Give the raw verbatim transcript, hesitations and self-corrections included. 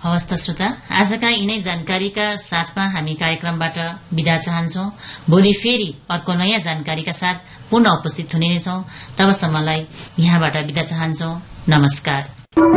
हवस् त श्रोता, आजका यिनै जानकारीका साथमा हामी कार्यक्रमबाट बिदा चाहन्छौ। भोलि फेरि अर्को नयाँ जानकारीका साथ पुनः उपस्थित हुने नै छौं। तबसम्मलाई यहाँबाट बिदा चाहन्छौ। नमस्कार।